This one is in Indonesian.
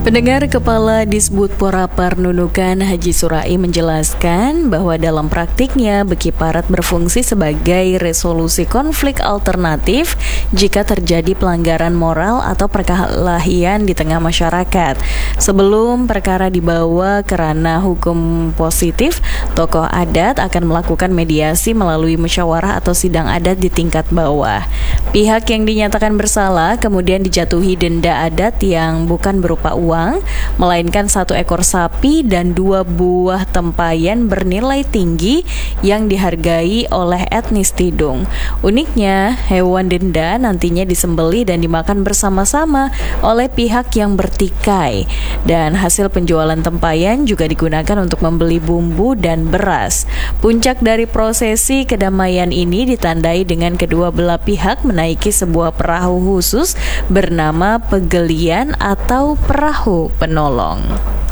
Pendengar, Kepala Disbudporapar Nunukan Haji Surai menjelaskan bahwa dalam praktiknya beki parat berfungsi sebagai resolusi konflik alternatif jika terjadi pelanggaran moral atau perkelahian di tengah masyarakat. Sebelum perkara dibawa ke ranah hukum positif, tokoh adat akan melakukan mediasi melalui musyawarah atau sidang adat di tingkat bawah. Pihak yang dinyatakan bersalah kemudian dijatuhi denda adat yang bukan berupa uang, melainkan 1 ekor sapi dan 2 buah tempayan bernilai tinggi yang dihargai oleh etnis Tidung. Uniknya, hewan denda nantinya disembelih dan dimakan bersama-sama oleh pihak yang bertikai. Dan hasil penjualan tempayan juga digunakan untuk membeli bumbu dan beras. Puncak dari prosesi kedamaian ini ditandai dengan kedua belah pihak menaiki sebuah perahu khusus bernama pegelian atau perahu penolong.